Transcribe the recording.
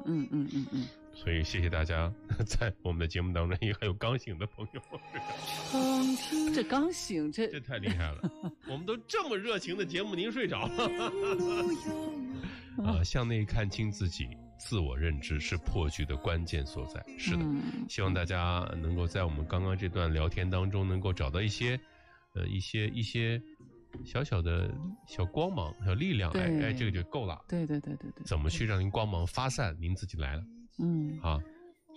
所以谢谢大家在我们的节目当中也还有刚醒的朋友。 这刚醒，这太厉害了！我们都这么热情的节目，您睡着了。向内看清自己，自我认知是破局的关键所在。是的，希望大家能够在我们刚刚这段聊天当中，能够找到一些小小的小光芒、小力量。这个就够了。 对。 怎么去让您光芒发散？您自己来了。好。